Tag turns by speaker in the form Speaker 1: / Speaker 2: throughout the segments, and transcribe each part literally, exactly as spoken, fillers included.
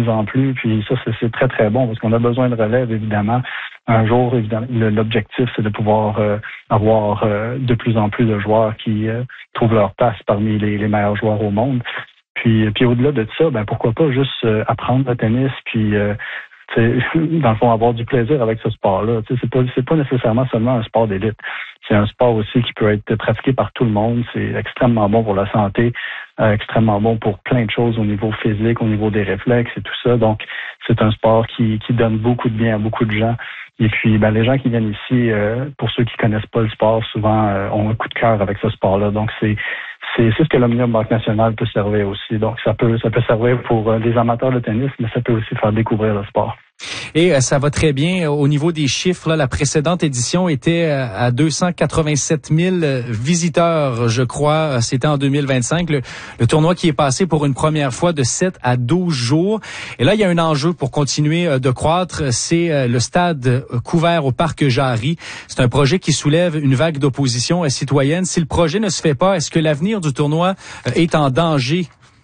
Speaker 1: plus en plus. Puis ça, c'est, c'est très, très bon parce qu'on a besoin de relève, évidemment. Un jour, évidemment, l'objectif, c'est de pouvoir euh, avoir euh, de plus en plus de joueurs qui euh, trouvent leur place parmi les, les meilleurs joueurs au monde. Puis, puis au-delà de ça, ben pourquoi pas juste euh, apprendre le tennis, puis euh, dans le fond, avoir du plaisir avec ce sport-là. Tu sais, c'est pas, c'est pas nécessairement seulement un sport d'élite. C'est un sport aussi qui peut être pratiqué par tout le monde. C'est extrêmement bon pour la santé, euh, extrêmement bon pour plein de choses au niveau physique, au niveau des réflexes et tout ça. Donc, c'est un sport qui, qui donne beaucoup de bien à beaucoup de gens. Et puis, ben, les gens qui viennent ici, euh, pour ceux qui connaissent pas le sport, souvent euh, ont un coup de cœur avec ce sport-là. Donc, c'est C'est, c'est ce que l'Omnium Banque Nationale peut servir aussi. Donc, ça peut, ça peut servir pour euh, les amateurs de tennis, mais ça peut aussi faire découvrir le sport.
Speaker 2: Et euh, ça va très bien au niveau des chiffres. Là, la précédente édition était à deux cent quatre-vingt-sept mille visiteurs, je crois. C'était en deux mille vingt-cinq. Le, le tournoi qui est passé pour une première fois de sept à douze jours. Et là, il y a un enjeu pour continuer de croître. C'est le stade couvert au Parc Jarry. C'est un projet qui soulève une vague d'opposition citoyenne. Si le projet ne se fait pas, est-ce que l'avenir du tournoi est en danger?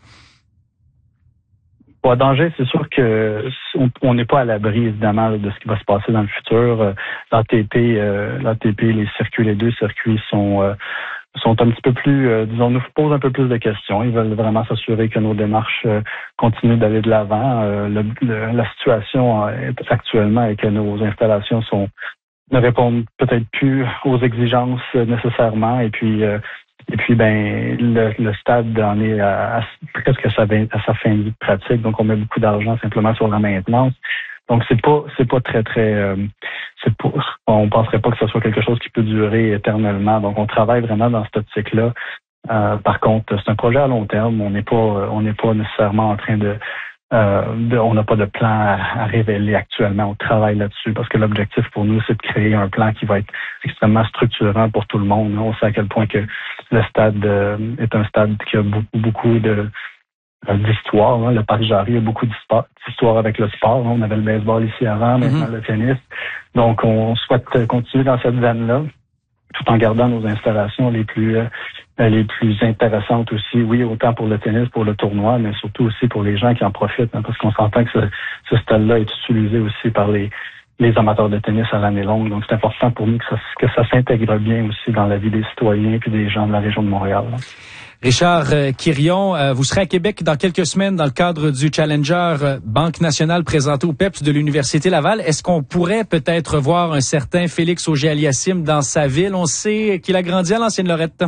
Speaker 1: Pas danger, c'est sûr que on n'est pas à l'abri, évidemment, de ce qui va se passer dans le futur. L'A T P, euh, l'A T P, les circuits, les deux circuits sont euh, sont un petit peu plus, euh, disons, nous posent un peu plus de questions. Ils veulent vraiment s'assurer que nos démarches euh, continuent d'aller de l'avant. Euh, le, le, la situation euh, actuellement est que nos installations sont ne répondent peut-être plus aux exigences euh, nécessairement. Et puis euh, Et puis, ben, le, le stade en est à, à presque à sa, à sa fin de vie pratique. Donc, on met beaucoup d'argent simplement sur la maintenance. Donc, c'est pas, c'est pas très, très, euh, c'est pas, on penserait pas que ce soit quelque chose qui peut durer éternellement. Donc, on travaille vraiment dans cette optique-là. Euh, par contre, c'est un projet à long terme. On n'est pas, on n'est pas nécessairement en train de, Euh, de, on n'a pas de plan à, à révéler actuellement. On travaille là-dessus parce que l'objectif pour nous, c'est de créer un plan qui va être extrêmement structurant pour tout le monde. On sait à quel point que le stade euh, est un stade qui a beaucoup, beaucoup de euh, d'histoire. Hein. Le Parc Jarry a beaucoup d'histoire, d'histoire avec le sport. Hein. On avait le baseball ici avant, maintenant mm-hmm. le tennis. Donc, on souhaite continuer dans cette veine-là, tout en gardant nos installations les plus euh, les plus intéressantes aussi, oui, autant pour le tennis, pour le tournoi, mais surtout aussi pour les gens qui en profitent, hein, parce qu'on s'entend que ce, ce stade-là est utilisé aussi par les les amateurs de tennis à l'année longue. Donc, c'est important pour nous que ça, que ça s'intègre bien aussi dans la vie des citoyens et des gens de la région de Montréal. Là.
Speaker 2: Richard Quirion, vous serez à Québec dans quelques semaines dans le cadre du Challenger Banque Nationale présenté au P E P S de l'Université Laval. Est-ce qu'on pourrait peut-être voir un certain Félix Auger-Aliassime dans sa ville? On sait qu'il a grandi à l'Ancienne-Lorette.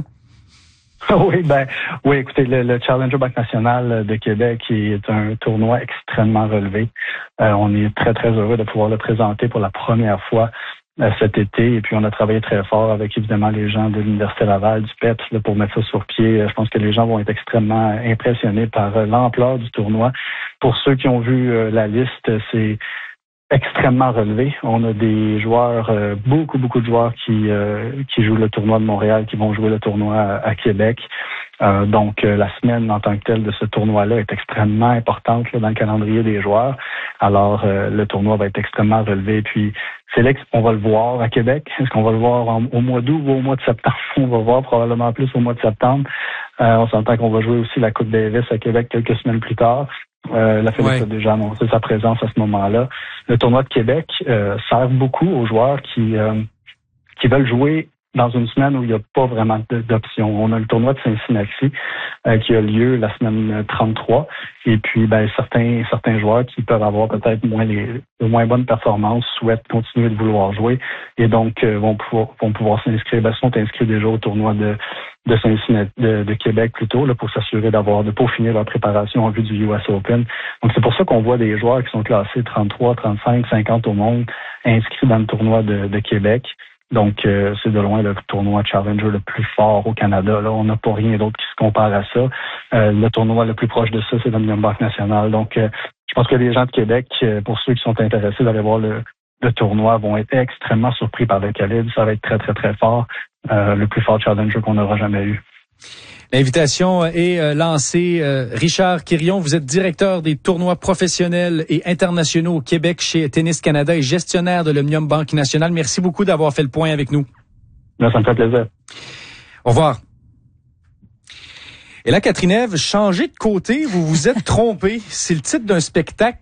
Speaker 1: Oui, ben, oui, écoutez, le, le Challenger Banque Nationale de Québec est un tournoi extrêmement relevé. Euh, on est très, très heureux de pouvoir le présenter pour la première fois euh, cet été. Et puis, on a travaillé très fort avec, évidemment, les gens de l'Université Laval, du P E P S, là, pour mettre ça sur pied. Je pense que les gens vont être extrêmement impressionnés par euh, l'ampleur du tournoi. Pour ceux qui ont vu euh, la liste, c'est extrêmement relevé. On a des joueurs, euh, beaucoup, beaucoup de joueurs qui euh, qui jouent le tournoi de Montréal, qui vont jouer le tournoi à, à Québec. Euh, donc, euh, la semaine en tant que telle de ce tournoi-là est extrêmement importante là, dans le calendrier des joueurs. Alors, euh, le tournoi va être extrêmement relevé. Puis, Félix, on va le voir à Québec. Est-ce qu'on va le voir en, au mois d'août ou au mois de septembre? On va voir probablement plus au mois de septembre. Euh, on s'entend qu'on va jouer aussi la Coupe Davis à Québec quelques semaines plus tard. Euh, la Félix ouais. a déjà annoncé sa présence à ce moment-là. Le tournoi de Québec euh, sert beaucoup aux joueurs qui euh, qui veulent jouer dans une semaine où il n'y a pas vraiment d'options. On a le tournoi de Cincinnati euh, qui a lieu la semaine trente-trois. Et puis, ben certains certains joueurs qui peuvent avoir peut-être moins les, les moins bonnes performances souhaitent continuer de vouloir jouer et donc euh, vont pouvoir vont pouvoir s'inscrire. Ben, sont inscrits déjà au tournoi de de Cincinnati, de, de Québec plutôt, là, pour s'assurer d'avoir de peaufiner leur préparation en vue du U S Open. Donc, c'est pour ça qu'on voit des joueurs qui sont classés trente-trois, trente-cinq, cinquante au monde inscrits dans le tournoi de, de Québec. Donc, euh, c'est de loin le tournoi Challenger le plus fort au Canada. Là, on n'a pas rien d'autre qui se compare à ça. Euh, le tournoi le plus proche de ça, c'est l'Omnium Banque Nationale. Donc, euh, je pense que les gens de Québec, euh, pour ceux qui sont intéressés d'aller voir le, le tournoi, vont être extrêmement surpris par le calibre. Ça va être très, très, très fort. Euh, le plus fort Challenger qu'on aura jamais eu.
Speaker 2: L'invitation est euh, lancée. Euh, Richard Quirion, vous êtes directeur des tournois professionnels et internationaux au Québec chez Tennis Canada et gestionnaire de l'Omnium Banque Nationale. Merci beaucoup d'avoir fait le point avec nous.
Speaker 1: Là, ça me fait plaisir.
Speaker 2: Au revoir. Et là, Catherine Ève, changez de côté, vous vous êtes trompé. C'est le titre d'un spectacle